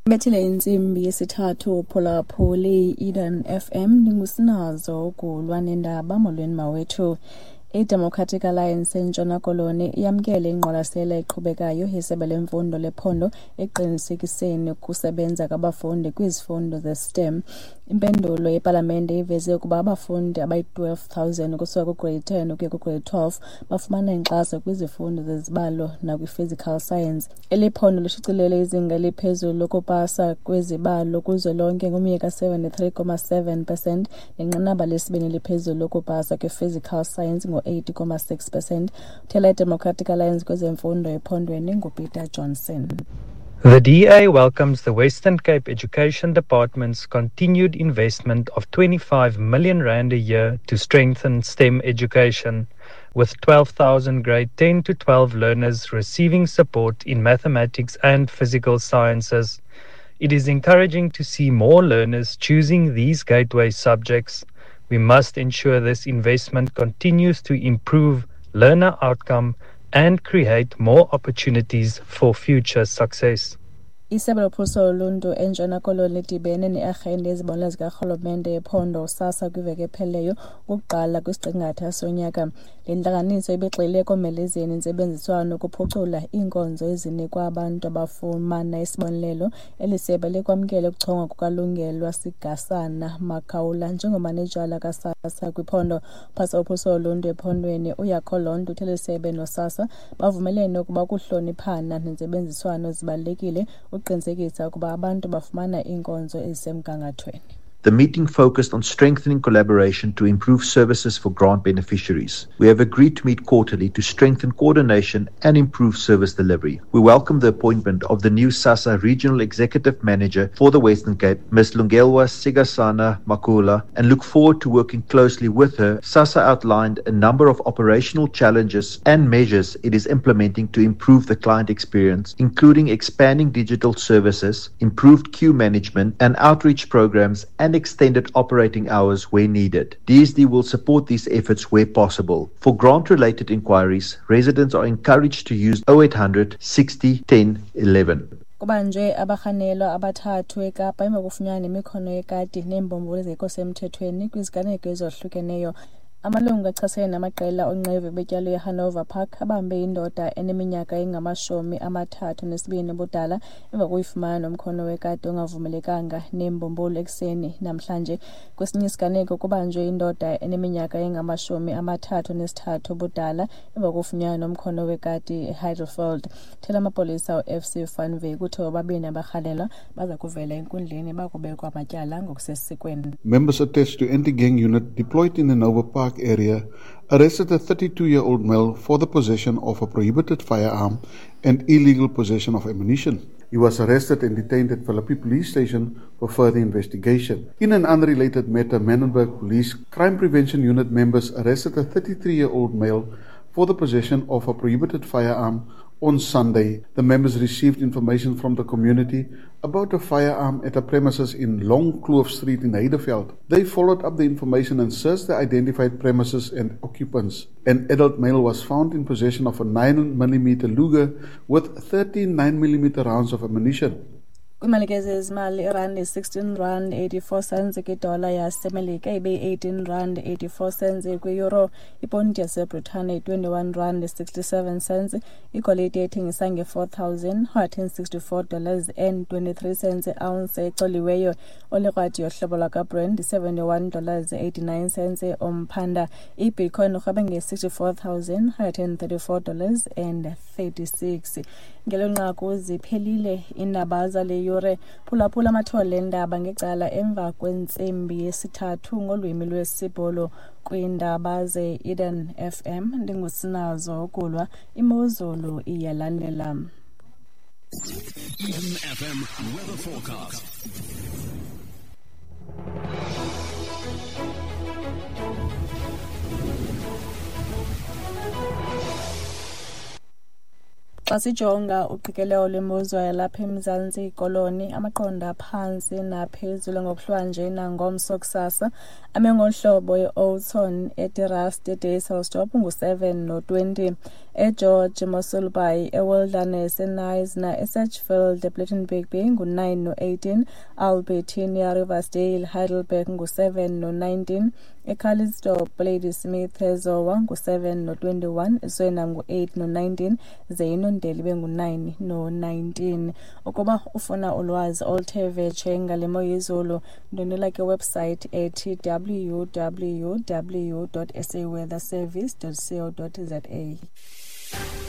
Bethile insimbi yesithathu phulaphuli Eden FM ndingusinazo kulwa nendaba molweni mawethu. I-Democratic Alliance eNtshona Koloni iyamkele ingqwalasela eqhubekayo yesebe lemfundo lephondo eqinisekiseni ukusebenza kwabafundi kwizifundo ze-STEM. Impendulo yepalamente iveze ukuba abafundi abayi-12,000 ukusuka kugrade 10 ukuya kugrade 12 bafumana inkxaso kwizifundo zezibalo nakwi-physical science. Eliphondo lishicilele izinga eliphezulu lokupasa kwezibalo kuzwelonke ngomnyaka 73.7% nenqanaba lesibini eliphezulu lokupasa kwi-physical science ngo-80.6%. Uthela i-Democratic Alliance kwezemfundo ephondweni nguPeter Johnson. The DA welcomes the Western Cape Education Department's continued investment of 25 million rand a year to strengthen STEM education, with 12,000 grade 10 to 12 learners receiving support in mathematics and physical sciences. It is encouraging to see more learners choosing these gateway subjects. We must ensure this investment continues to improve learner outcome and create more opportunities for future success. Isebe lophuhliso loluntu eNtshona Koloni lidibene ne-agenda yezibonelelo zikarhulumente yephondo SASSA kwiveki epheleyo ukuqala kwisiqingatha sonyaka. Le ntlanganiso ibigxile ekomelezeni intsebenziswano ukuphucula iinkonzo ezinikwa abantu abafumana isibonelelo. Eli sebe likwamkele ukuchongwa kukalungelwa Sigasana Makaula njengomanejala kaSASSA kwiphondo. Phasa ophuhliso loluntu ephondweni uYakholonto uthele sebe noSASSA bavumelene ukuba ukuhloniphana nentsebenziswano zibalulekile uqinisekisa ukuba abantu bafumana iinkonzo ezisemgangathweni. The meeting focused on strengthening collaboration to improve services for grant beneficiaries. We have agreed to meet quarterly to strengthen coordination and improve service delivery. We welcome the appointment of the new SASSA Regional Executive Manager for the Western Cape, Ms. Lungelwa Sigasana Makula, and look forward to working closely with her. SASSA outlined a number of operational challenges and measures it is implementing to improve the client experience, including expanding digital services, improved queue management, and outreach programs, and extended operating hours where needed. DSD will support these efforts where possible. For grant-related inquiries, residents are encouraged to use 0800 60 10 11. Kubanjwe abarhanelwa abathathu eKapa emva kokufunyanwa nemikhono yekati neembombolo ezingekho semthethweni kwiziganeko ezohlukeneyo. Amalungu achasene namaqela onqevu betyalo eHanover Park abambe indoda eneminyaka engama-32 budala emva kokuyifumana nomkhono wekati ongavumelekanga neembombolo ekuseni namhlanje. Kwesinye isiganeko kubanjwe indoda eneminyaka engama-33 budala emva kokufunyanwa nomkhono wekati eHeidelfeld. Thela amapolisa uFC Vanwyk uthe bobabini abarhanelwa baza kuvela enkundleni bakubekwa amatyala ngokusesikweni. Members attached to anti-gang unit deployed in the Hanover Park area arrested a 32-year-old male for the possession of a prohibited firearm and illegal possession of ammunition. He was arrested and detained at Philippi Police Station for further investigation. In an unrelated matter, Menenberg Police Crime Prevention Unit members arrested a 33-year-old male for the possession of a prohibited firearm on Sunday. The members received information from the community about a firearm at a premises in Long Kloof Street in Heideveld. They followed up the information and searched the identified premises and occupants. An adult male was found in possession of a 9mm Luger with 13 9mm rounds of ammunition. Kwimalike zezimali irandi 16 rand 84 cents kwidola yasemelika ibe 18 rand 84 cents kwi-euro. Iponti yaseBritane 21 rand 67 cents. Igolide ethengisa $4,164.23 e-ounce exoliweyo. Olikrwadi yohlobo lwakaBrent $71.89 omphanda. iBitcoin urhwebe nge-$64,134.36. Ngelo nqaku ziphelile indaba zale yure. Phulaphula amathole endaba ngecala emva kwentsimbi yesithathu ngolwimi lwesibholo kwiindaba ze-Eden FM. Ndingusinazo kulwa imozulu iyalandela. Eden FM weather forecast. Xa sijonga uqikelelo lwemozulu yalapha eMzantsi Koloni, amaqonda phansi naphezulu ngokuhlwanje nangomso kusasa, ame ngohlobo e-Oudtshoorn, eTerrace, eDayshouse ngu-7 no-20. eGeorge Mosulbay, eWilderness, eNisna, eSedgefield, ePlettenberg Bay ngu-9 no-18, Albertina, Riversdale, Heidelberg ngu-7 no-19, eCarlisdorp, Ladysmith, eZowa ngu-7 no-21, eSwena ngu-8 no-19, zeYinondeli bengu-9 no-19. Ukuba ufuna ulwazi oluthe vetshe ngale mo yezulu, ndonela ke website ethi www.saweatherservice.co.za.